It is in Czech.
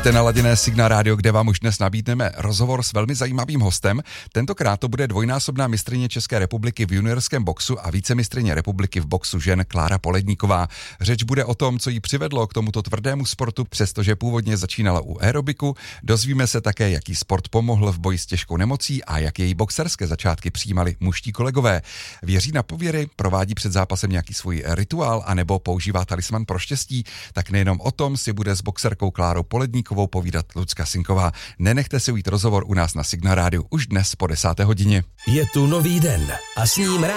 Máte naladěné Signál Radio, kde vám už dnes nabídneme rozhovor s velmi zajímavým hostem. Tentokrát to bude dvojnásobná mistryně České republiky v juniorském boxu a vícemistryně republiky v boxu žen Klára Poledníková. Řeč bude o tom, co jí přivedlo k tomuto tvrdému sportu, přestože původně začínala u aerobiku. Dozvíme se také, jaký sport pomohl v boji s těžkou nemocí a jak její boxerské začátky přijímali mužští kolegové. Věří na pověry, provádí před zápasem nějaký svůj rituál anebo používá talisman pro štěstí, tak nejenom o tom si bude s boxerkou Klárou Poledníkovou povídat Lucka Sinková. Nenechte si ujít rozhovor u nás na Signál Rádiu už dnes po 10. hodině. Je tu nový den a s ním